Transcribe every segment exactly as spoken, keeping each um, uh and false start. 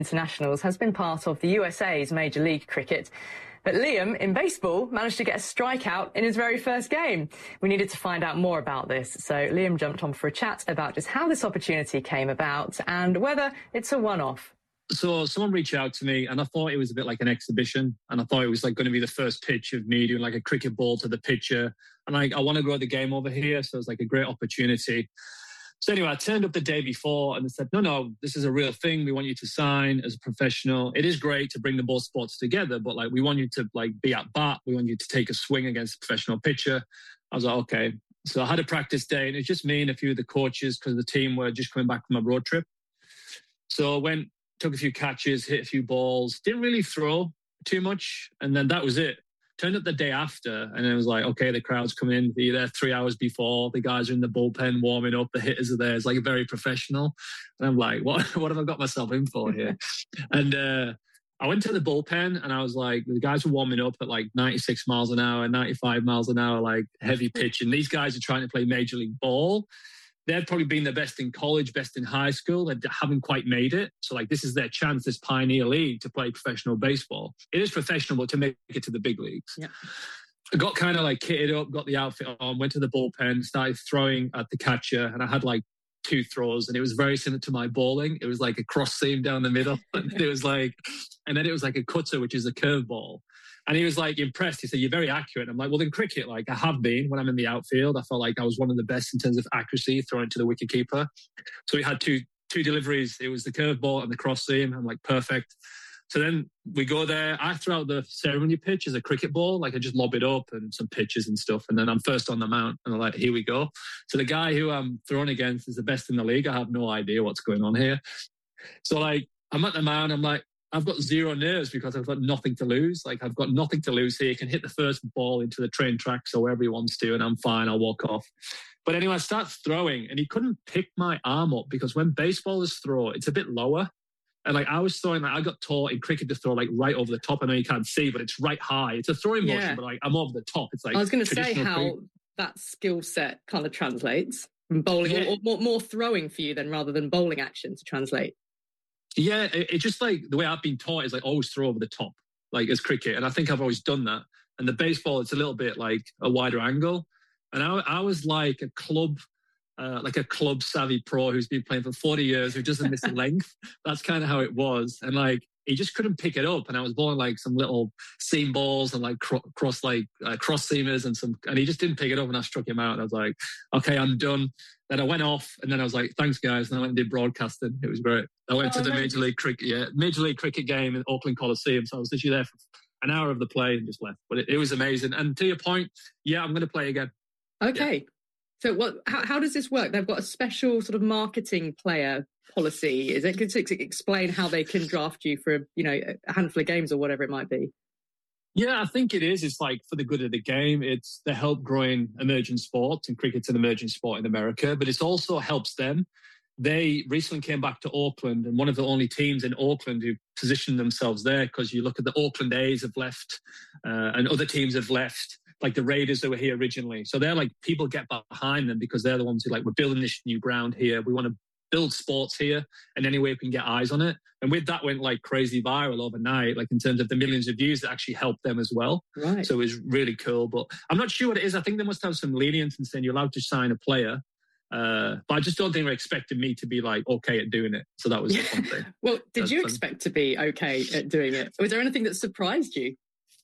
Internationals has been part of the U S A's Major League Cricket. But Liam, in baseball, managed to get a strikeout in his very first game. We needed to find out more about this, so Liam jumped on for a chat about just how this opportunity came about and whether it's a one-off. So someone reached out to me and I thought it was a bit like an exhibition, and I thought it was like going to be the first pitch of me doing like a cricket ball to the pitcher. And like, I want to grow the game over here, so it's like a great opportunity. So anyway, I turned up the day before and they said, no, no, this is a real thing. We want you to sign as a professional. It is great to bring the both sports together, but like, we want you to like be at bat. We want you to take a swing against a professional pitcher. I was like, okay. So I had a practice day and it's just me and a few of the coaches because the team were just coming back from a road trip. So I went, took a few catches, hit a few balls, didn't really throw too much. And then that was it. Turned up the day after and it was like, okay, the crowd's come in. You're there three hours before. The guys are in the bullpen warming up. The hitters are there. It's like very professional. And I'm like, what, what have I got myself in for here? and uh, I went to the bullpen and I was like, the guys were warming up at like ninety-six miles an hour, ninety-five miles an hour, like heavy pitch. And these guys are trying to play Major League ball. They've probably been the best in college, best in high school. They haven't quite made it. So like, this is their chance, this pioneer league to play professional baseball. It is professional, but to make it to the big leagues. Yeah. I got kind of like kitted up, got the outfit on, went to the bullpen, started throwing at the catcher. And I had like two throws and it was very similar to my bowling. It was like a cross seam down the middle. And it was like, and then it was like a cutter, which is a curveball. And he was like impressed. He said, you're very accurate. I'm like, well, in cricket, like I have been when I'm in the outfield. I felt like I was one of the best in terms of accuracy throwing to the wicketkeeper. So he had two two deliveries. It was the curveball and the cross seam. I'm like, perfect. So then we go there. I throw out the ceremony pitch as a cricket ball. Like I just lob it up and some pitches and stuff. And then I'm first on the mount. And I'm like, here we go. So the guy who I'm throwing against is the best in the league. I have no idea what's going on here. So like, I'm at the mound. I'm like, I've got zero nerves because I've got nothing to lose. Like I've got nothing to lose here. He can hit the first ball into the train tracks or wherever he wants to, and I'm fine. I'll walk off. But anyway, I start throwing, and he couldn't pick my arm up because when baseballers throw, it's a bit lower. And like I was throwing, like I got taught in cricket to throw like right over the top. I know you can't see, but it's right high. It's a throwing Yeah. motion, but like I'm over the top. It's like I was going to say how cricket. that skill set kind of translates from bowling, Yeah. or, or more, more throwing for you than rather than bowling action to translate. Yeah, it, it's just like the way I've been taught is like always throw over the top, like as cricket. And I think I've always done that. And the baseball, it's a little bit like a wider angle. And I, I was like a club, uh, like a club savvy pro who's been playing for forty years, who doesn't miss length. That's kind of how it was. And like, he just couldn't pick it up. And I was bowling like some little seam balls and like cro- cross, like uh, cross seamers and some, and he just didn't pick it up. And I struck him out. And I was like, okay, I'm done. Then I went off and then I was like, thanks guys. And I went and did broadcasting. It was great. I went Oh, to the nice. Major League Cricket, yeah, Major League Cricket game in Auckland Coliseum. So I was literally there for an hour of the play and just left. But it, it was amazing. And to your point, yeah, I'm going to play again. Okay. Yeah. So what? How, how does this work? They've got a special sort of marketing player policy. Is it? Could you explain how they can draft you for, you know, a handful of games or whatever it might be? Yeah, I think it is. It's like for the good of the game. It's to help growing emerging sports, and cricket's an emerging sport in America, but it also helps them. They recently came back to Auckland, and one of the only teams in Auckland who positioned themselves there, because you look at the Auckland A's have left uh, and other teams have left, like the Raiders that were here originally. So they're like, people get behind them because they're the ones who like, we're building this new ground here. We want to build sports here, and any way we can get eyes on it. And with that went like crazy viral overnight, like in terms of the millions of views that actually helped them as well. Right. So it was really cool. But I'm not sure what it is. I think they must have some lenience in saying you're allowed to sign a player. Uh, but I just don't think they expected me to be like okay at doing it. So that was the fun thing. Well, did That's you fun. expect to be okay at doing it? Was there anything that surprised you?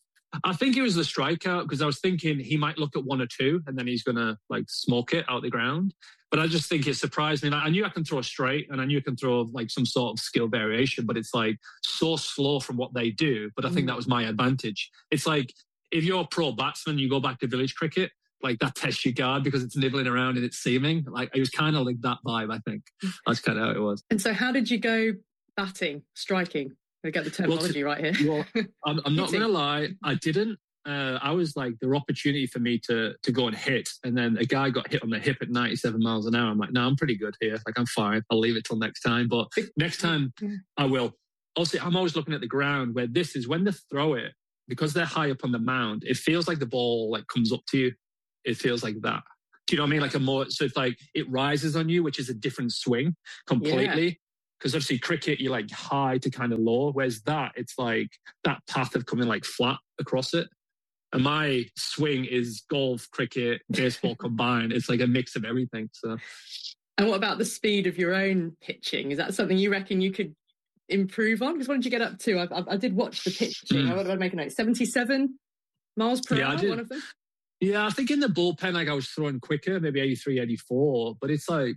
I think it was the strikeout, because I was thinking he might look at one or two and then he's going to like smoke it out the ground. But I just think it surprised me. Like, I knew I can throw straight and I knew I can throw like some sort of skill variation, but it's like so slow from what they do. But I think Mm. that was my advantage. It's like if you're a pro batsman, you go back to village cricket, like that tests your guard because it's nibbling around and it's seaming. Like it was kind of like that vibe, I think. That's kind of how it was. And so how did you go batting, striking? We get the terminology Well, right here. Well, I'm, I'm not Hitting. going to lie. I didn't. Uh, I was like, there were opportunity for me to to go and hit. And then a guy got hit on the hip at ninety-seven miles an hour. I'm like, no, I'm pretty good here. Like, I'm fine. I'll leave it till next time. But next time I will. Also, I'm always looking at the ground where this is when they throw it, because they're high up on the mound, it feels like the ball like comes up to you. It feels like that. Do you know what I mean? Like a more, so it's like it rises on you, which is a different swing completely. Because obviously cricket, you're like high to kind of low, whereas that, it's like that path of coming like flat across it. And my swing is golf, cricket, baseball combined. It's like a mix of everything. So. And what about the speed of your own pitching? Is that something you reckon you could improve on? Because what did you get up to? I, I, I did watch the pitching. Mm. I would make a note. seventy-seven miles per yeah, hour, one of them? Yeah, I think in the bullpen, like I was throwing quicker, maybe eighty-three, eighty-four. But it's like,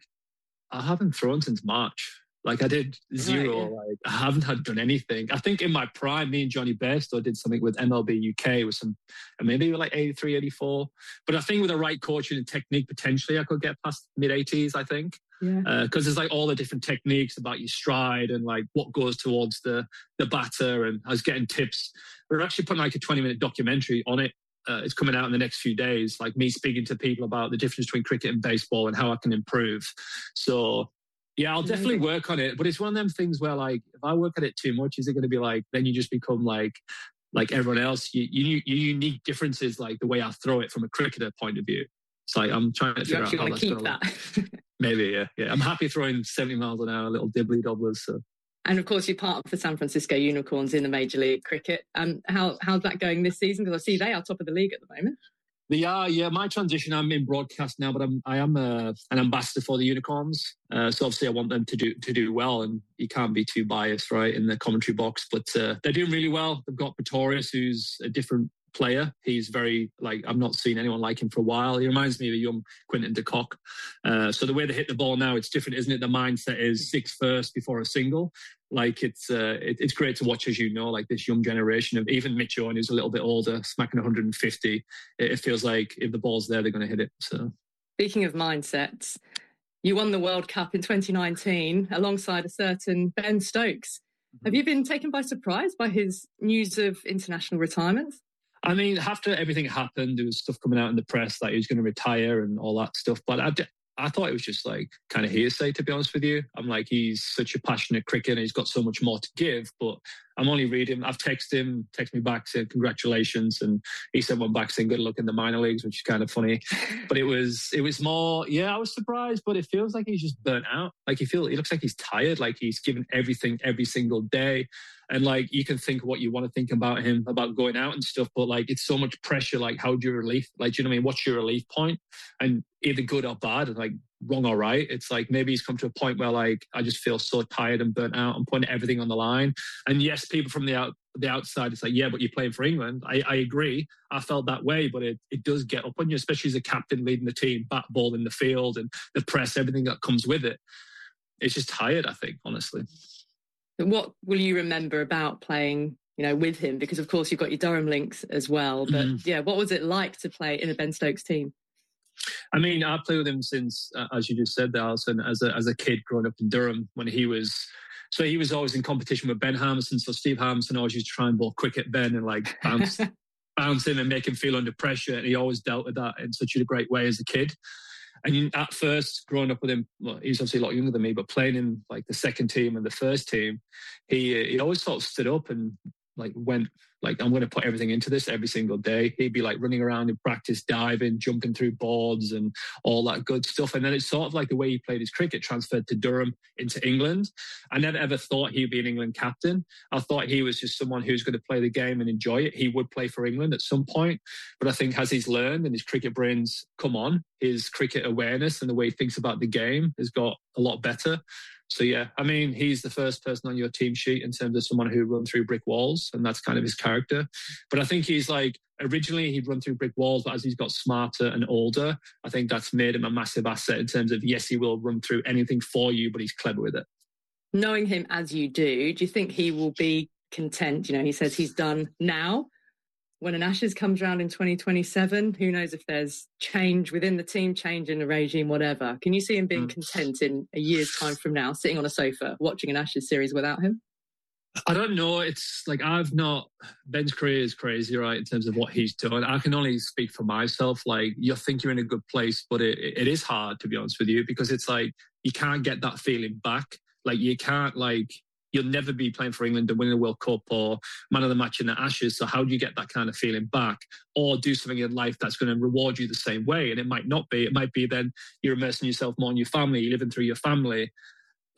I haven't thrown since March. Like I did zero. Right, yeah. Like I haven't had done anything. I think in my prime, me and Johnny Bairstow did something with M L B U K with some, and maybe we were like eighty-three, eighty-four. But I think with the right coaching and technique, potentially I could get past mid eighties, I think. Yeah. Because uh, there's like all the different techniques about your stride and like what goes towards the, the batter. And I was getting tips. We're actually putting like a twenty minute documentary on it. Uh, it's coming out in the next few days, like me speaking to people about the difference between cricket and baseball and how I can improve. So, yeah, I'll definitely work on it. But it's one of them things where, like, if I work at it too much, is it going to be like, then you just become like like everyone else? You, you, your unique differences, like the way I throw it from a cricketer point of view. It's like, I'm trying to figure out how that's going to work. Maybe, yeah. yeah. I'm happy throwing seventy miles an hour, little dibbly dobblers. So. And of course, you're part of the San Francisco Unicorns in the Major League Cricket. Um, how how's that going this season? Because I see they are top of the league at the moment. They are, yeah. My transition, I'm in broadcast now, but I'm I am a, an ambassador for the Unicorns. Uh, so obviously, I want them to do to do well, and you can't be too biased, right, in the commentary box. But uh, they're doing really well. They've got Pretorius, who's a different player. He's very, like, I've not seen anyone like him for a while. He reminds me of a young Quinton de Kock. Uh, so the way they hit the ball now, it's different, isn't it? The mindset is six first before a single. Like, it's uh, it, it's great to watch, as you know, like this young generation of even Mitch Owen, who's a little bit older, smacking one hundred fifty. It, it feels like if the ball's there, they're going to hit it. So, speaking of mindsets, you won the World Cup in twenty nineteen alongside a certain Ben Stokes. Mm-hmm. Have you been taken by surprise by his news of international retirement? I mean, after everything happened, there was stuff coming out in the press that he was going to retire and all that stuff. But I, I thought it was just like kind of hearsay, to be honest with you. I'm like, he's such a passionate cricketer and he's got so much more to give. But I'm only reading, I've texted him, text me back saying congratulations. And he sent one back saying good luck in the minor leagues, which is kind of funny. But it was, it was more, yeah, I was surprised, but it feels like he's just burnt out. Like he feels, he looks like he's tired, like he's given everything every single day. And like, you can think what you want to think about him, about going out and stuff, but like, it's so much pressure. Like, how do you relief? Like, do you know what I mean? What's your relief point? And either good or bad, like wrong or right. It's like, maybe he's come to a point where like, I just feel so tired and burnt out. I'm putting everything on the line. And yes, people from the out, the outside, it's like, yeah, but you're playing for England. I, I agree. I felt that way, but it, it does get up on you, especially as a captain leading the team, bat ball in the field and the press, everything that comes with it. It's just tired, I think, honestly. What will you remember about playing, you know, with him? Because of course you've got your Durham links as well. But mm. yeah, what was it like to play in a Ben Stokes team? I mean, I've played with him since, uh, as you just said, Alison, as a as a kid growing up in Durham when he was. So he was always in competition with Ben Harmison. So Steve Harmison always used to try and ball quick at Ben and like bounce, bounce him and make him feel under pressure. And he always dealt with that in such a great way as a kid. And at first, growing up with him, well, he's obviously a lot younger than me, but playing in like the second team and the first team, he he always sort of stood up and like went like, I'm going to put everything into this every single day. He'd be like running around in practice, diving, jumping through boards and all that good stuff. And then it's sort of like the way he played his cricket transferred to Durham into England. I never ever thought he'd be an England captain. I thought he was just someone who's going to play the game and enjoy it. He would play for England at some point. But I think as he's learned and his cricket brains come on, his cricket awareness and the way he thinks about the game has got a lot better. So, yeah, I mean, he's the first person on your team sheet in terms of someone who run through brick walls, and that's kind of his character. But I think he's like, originally he'd run through brick walls, but as he's got smarter and older, I think that's made him a massive asset in terms of, yes, he will run through anything for you, but he's clever with it. Knowing him as you do, do you think he will be content? You know, he says he's done now. When an Ashes comes around in twenty twenty-seven, who knows if there's change within the team, change in the regime, whatever. Can you see him being mm. content in a year's time from now, sitting on a sofa, watching an Ashes series without him? I don't know. It's like I've not... Ben's career is crazy, right, in terms of what he's done. I can only speak for myself. Like, you think you're in a good place, but it, it is hard, to be honest with you, because it's like you can't get that feeling back. Like, you can't, like... You'll never be playing for England and winning a World Cup or man of the match in the Ashes. So how do you get that kind of feeling back? Or do something in life that's going to reward you the same way? And it might not be. It might be then you're immersing yourself more in your family, you're living through your family. But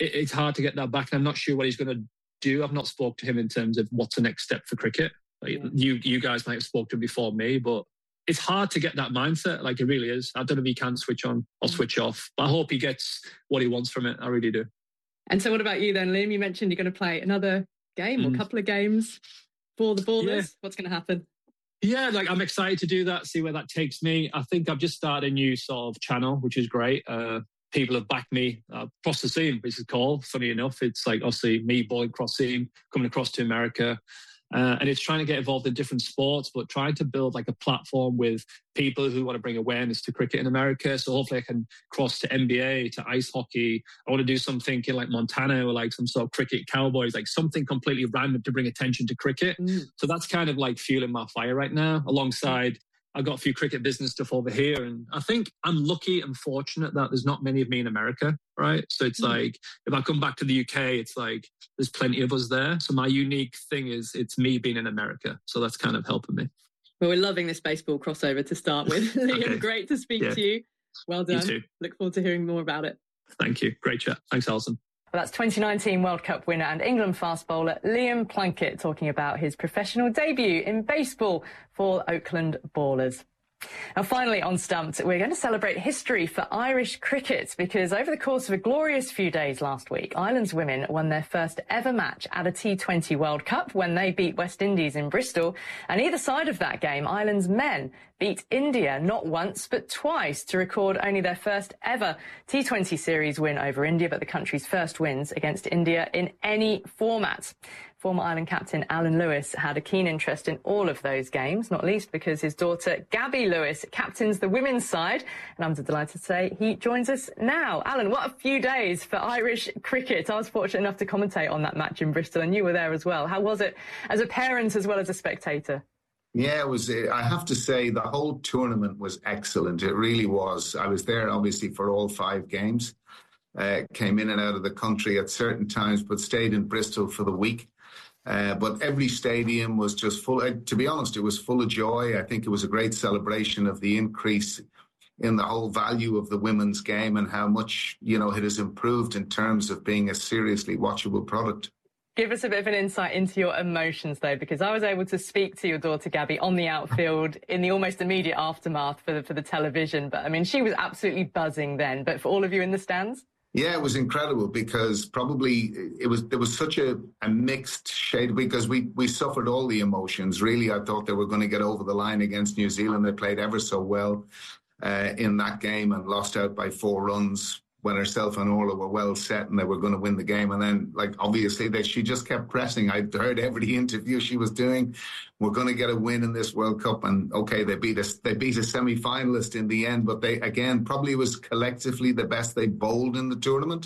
it, it's hard to get that back. And I'm not sure what he's going to do. I've not spoke to him in terms of what's the next step for cricket. Like, yeah. You you guys might have spoken to him before me, but it's hard to get that mindset. Like, it really is. I don't know if he can switch on or switch off, but I hope he gets what he wants from it. I really do. And so what about you then, Liam? You mentioned you're going to play another game mm. or a couple of games for the Ballers. Yeah. What's going to happen? Yeah, like I'm excited to do that, see where that takes me. I think I've just started a new sort of channel, which is great. Uh, people have backed me uh, across the seam, which is called. Funny enough, it's like obviously me bowling cross seam, coming across to America. Uh, and it's trying to get involved in different sports, but trying to build like a platform with people who want to bring awareness to cricket in America. So hopefully I can cross to N B A, to ice hockey. I want to do something in like Montana or like some sort of cricket cowboys, like something completely random to bring attention to cricket. Mm. So that's kind of like fueling my fire right now. Alongside, I've got a few cricket business stuff over here. And I think I'm lucky and fortunate that there's not many of me in America, right? So it's mm. like, if I come back to the U K, it's like, there's plenty of us there. So my unique thing is it's me being in America. So that's kind of helping me. Well, we're loving this baseball crossover to start with. Liam, okay. Great to speak yeah. to you. Well done. You too. Look forward to hearing more about it. Thank you. Great chat. Thanks, Alison. Well, that's twenty nineteen World Cup winner and England fast bowler Liam Plunkett talking about his professional debut in baseball for Oakland Ballers. Now, finally on Stumped, we're going to celebrate history for Irish cricket because over the course of a glorious few days last week, Ireland's women won their first ever match at a T twenty World Cup when they beat West Indies in Bristol. And either side of that game, Ireland's men beat India not once but twice to record only their first ever T twenty series win over India, but the country's first wins against India in any format. Former Ireland captain Alan Lewis had a keen interest in all of those games, not least because his daughter Gabby Lewis captains the women's side. And I'm delighted to say he joins us now. Alan, what a few days for Irish cricket. I was fortunate enough to commentate on that match in Bristol and you were there as well. How was it as a parent as well as a spectator? Yeah, it was. I have to say the whole tournament was excellent. It really was. I was there obviously for all five games. Uh, came in and out of the country at certain times, but stayed in Bristol for the week. Uh, but every stadium was just full. Uh, to be honest, it was full of joy. I think it was a great celebration of the increase in the whole value of the women's game and how much, you know, it has improved in terms of being a seriously watchable product. Give us a bit of an insight into your emotions, though, because I was able to speak to your daughter, Gabby, on the outfield in the almost immediate aftermath for the, for the television. But, I mean, she was absolutely buzzing then. But for all of you in the stands? Yeah, it was incredible because probably it was there was such a, a mixed shade because we, we suffered all the emotions. Really, I thought they were going to get over the line against New Zealand. They played ever so well uh, in that game and lost out by four runs when herself and Orla were well set and they were going to win the game. And then, like, obviously, they, she just kept pressing. I heard every interview she was doing. We're going to get a win in this World Cup. And, okay, they beat us. They beat a semi-finalist in the end. But they, again, probably was collectively the best they bowled in the tournament.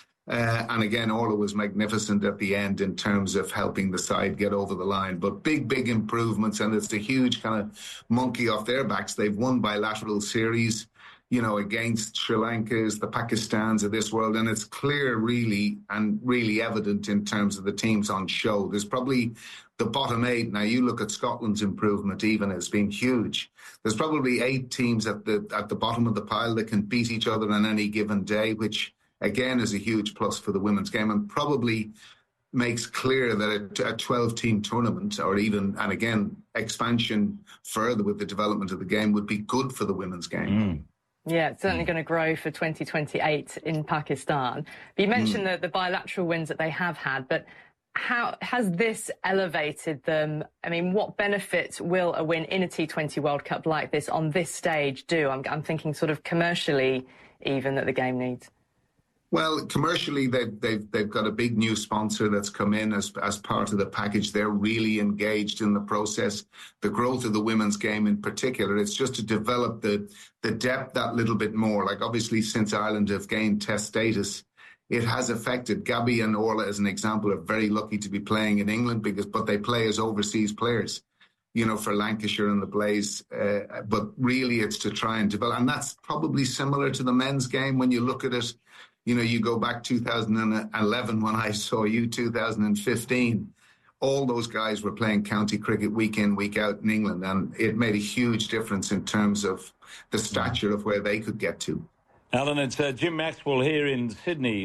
Uh, and, again, Orla was magnificent at the end in terms of helping the side get over the line. But big, big improvements. And it's a huge kind of monkey off their backs. They've won bilateral series, you know, against Sri Lanka's, the Pakistans of this world. And it's clear, really, and really evident in terms of the teams on show. There's probably the bottom eight. Now, you look at Scotland's improvement even as being huge. There's probably eight teams at the at the bottom of the pile that can beat each other on any given day, which, again, is a huge plus for the women's game and probably makes clear that a twelve-team tournament or even, and again, expansion further with the development of the game would be good for the women's game. Mm. Yeah, it's certainly going to grow for twenty twenty-eight in Pakistan. But you mentioned mm. the, the bilateral wins that they have had, but how has this elevated them? I mean, what benefits will a win in a T twenty World Cup like this on this stage do? I'm, I'm thinking sort of commercially even that the game needs. Well, commercially, they've, they've, they've got a big new sponsor that's come in as, as part of the package. They're really engaged in the process. The growth of the women's game in particular, it's just to develop the, the depth that little bit more. Like, obviously, since Ireland have gained test status, it has affected. Gabby and Orla, as an example, are very lucky to be playing in England, because but they play as overseas players, you know, for Lancashire and the Blaze. Uh, but really, it's to try and develop. And that's probably similar to the men's game when you look at it. You know, you go back two thousand eleven when I saw you, two thousand fifteen, all those guys were playing county cricket week in, week out in England. And it made a huge difference in terms of the stature of where they could get to. Alan, it's uh, Jim Maxwell here in Sydney.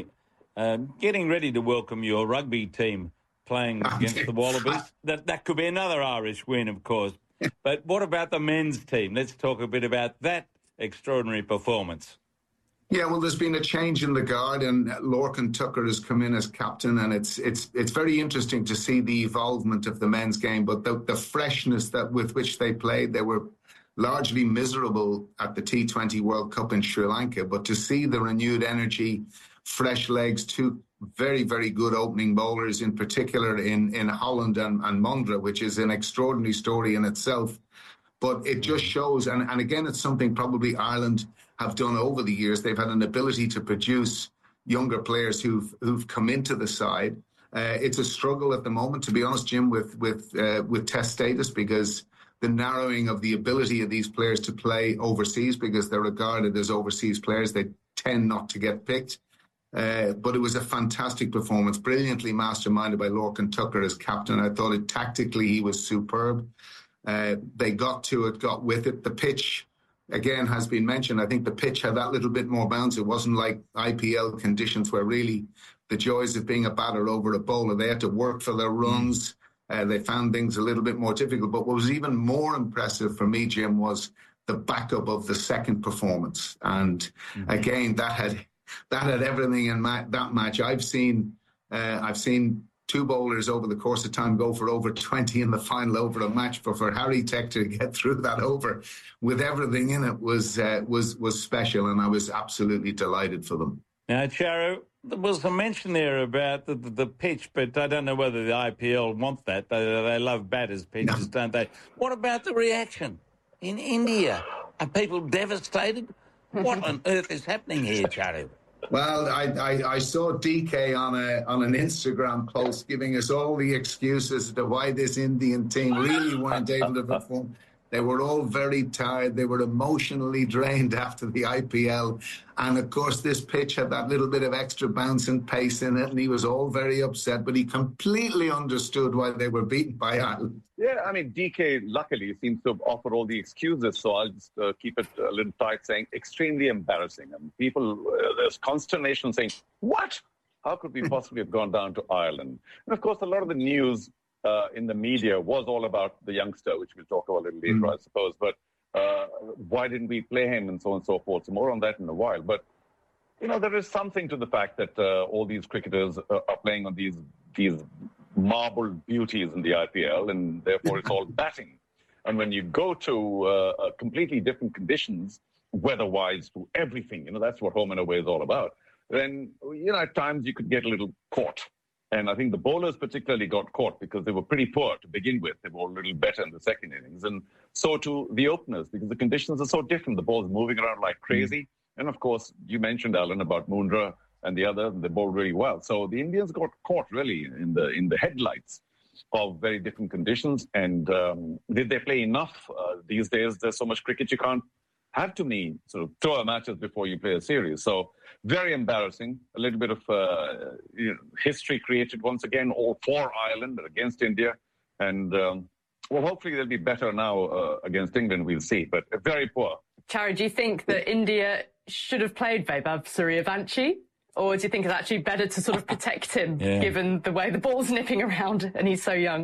Um, getting ready to welcome your rugby team playing against the Wallabies. That that could be another Irish win, of course. But what about the men's team? Let's talk a bit about that extraordinary performance. Yeah, well, there's been a change in the guard, and Lorcan Tucker has come in as captain, and it's it's it's very interesting to see the evolvement of the men's game. But the, the freshness that with which they played, they were largely miserable at the T twenty World Cup in Sri Lanka. But to see the renewed energy, fresh legs, two very, very good opening bowlers, in particular in, in Holland and, and Mundra, which is an extraordinary story in itself. But it just shows, and, and again, it's something probably Ireland have done over the years. They've had an ability to produce younger players who've who've come into the side. Uh, it's a struggle at the moment, to be honest, Jim, with with uh, with test status, because the narrowing of the ability of these players to play overseas, because they're regarded as overseas players, they tend not to get picked. Uh, but it was a fantastic performance, brilliantly masterminded by Lorcan Tucker as captain. I thought it tactically he was superb. Uh, they got to it, got with it. The pitch, again, has been mentioned. I think the pitch had that little bit more bounce. It wasn't like I P L conditions where really the joys of being a batter over a bowler. They had to work for their runs. Uh, they found things a little bit more difficult. But what was even more impressive for me, Jim, was the backup of the second performance. And mm-hmm. again, that had that had everything in ma- that match. I've seen, uh, I've seen. two bowlers over the course of time go for over twenty in the final over a match, but for Harry Tech to get through that over with everything in it was uh, was was special, and I was absolutely delighted for them. Now, Charu, there was a mention there about the, the, the pitch, but I don't know whether the I P L want that. They, they love batters' pitches, no. don't they? What about the reaction in India? Are people devastated? What on earth is happening here, Charu? Well, I, I, I saw D K on a on an Instagram post giving us all the excuses as to why this Indian team really weren't able to perform. They were all very tired. They were emotionally drained after the I P L. And, of course, this pitch had that little bit of extra bounce and pace in it, and he was all very upset. But he completely understood why they were beaten by Ireland. Yeah, I mean, D K, luckily, seems to have offered all the excuses, so I'll just uh, keep it a little tight, saying extremely embarrassing. I mean, people, uh, there's consternation saying, what? How could we possibly have gone down to Ireland? And, of course, a lot of the news uh, in the media was all about the youngster, which we'll talk about a little later, mm-hmm. I suppose. But uh, why didn't we play him and so on and so forth? So more on that in a while. But, you know, there is something to the fact that uh, all these cricketers uh, are playing on these these marble beauties in the I P L, and therefore it's all batting. And when you go to uh, completely different conditions, weather-wise, to everything, you know, that's what home and away is all about, then, you know, at times you could get a little caught. And I think the bowlers particularly got caught because they were pretty poor to begin with. They were a little better in the second innings. And so too the openers, because the conditions are so different. The ball's moving around like crazy. Mm-hmm. And, of course, you mentioned, Alan, about Mundra and the other, they bowled really well. So the Indians got caught really in the in the headlights of very different conditions. And um, did they play enough? Uh, these days, there's so much cricket, you can't have too many sort of tour matches before you play a series. So very embarrassing. A little bit of uh, you know, history created once again, all for Ireland and against India. And, um, well, hopefully they'll be better now uh, against England, we'll see. But very poor. Charu, do you think that India should have played Vaibhav Suryavanshi? Or do you think it's actually better to sort of protect him, yeah. given the way the ball's nipping around and he's so young?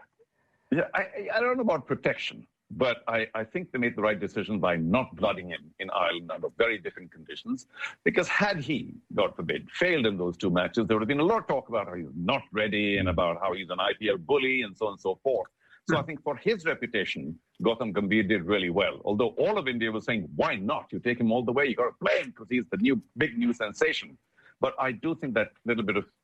Yeah, I, I don't know about protection, but I, I think they made the right decision by not blooding him in Ireland under very different conditions. Because had he, God forbid, failed in those two matches, there would have been a lot of talk about how he's not ready and about how he's an I P L bully and so on and so forth. So I think for his reputation, Gautam Gambhir did really well. Although all of India was saying, why not? You take him all the way. You got to play him because he's the new big new sensation. But I do think that little bit of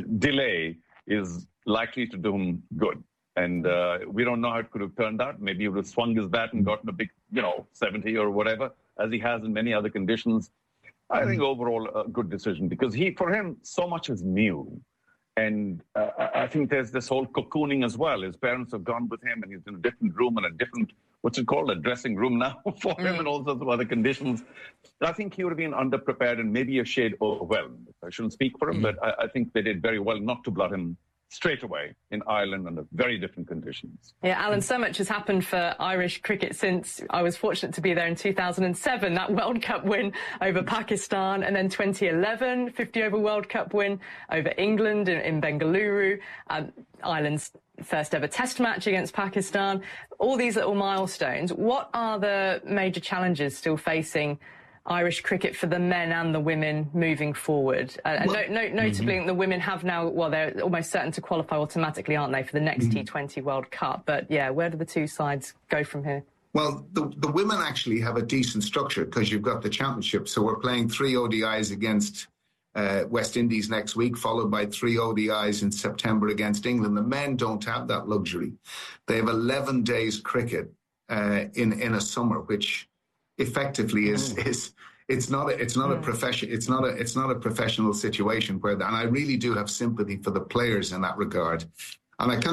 delay is likely to do him good. And uh, we don't know how it could have turned out. Maybe he would have swung his bat and gotten a big, you know, seventy or whatever, as he has in many other conditions. I think overall a good decision because he, for him, so much is new. And uh, I think there's this whole cocooning as well. His parents have gone with him and he's in a different room and a different, what's it called, a dressing room now for him and all sorts of other conditions. I think he would have been underprepared and maybe a shade overwhelmed. I shouldn't speak for him, mm. but I, I think they did very well not to blood him straight away in Ireland under very different conditions. Yeah, Alan, so much has happened for Irish cricket since I was fortunate to be there in two thousand seven, that World Cup win over Pakistan, and then twenty eleven, fifty over World Cup win over England in, in Bengaluru, um, Ireland's first ever test match against Pakistan, all these little milestones. What are the major challenges still facing Irish cricket for the men and the women moving forward? Uh, and well, no, no, notably, mm-hmm. the women have now, well, they're almost certain to qualify automatically, aren't they, for the next mm-hmm. T twenty World Cup? But, yeah, where do the two sides go from here? Well, the, the women actually have a decent structure because you've got the championship. So we're playing three O D Is against uh, West Indies next week, followed by three O D Is in September against England. The men don't have that luxury. They have eleven days cricket uh, in, in a summer, which effectively is mm. is it's not a, it's not mm. a profession it's not a it's not a professional situation where, and I really do have sympathy for the players in that regard, and I kind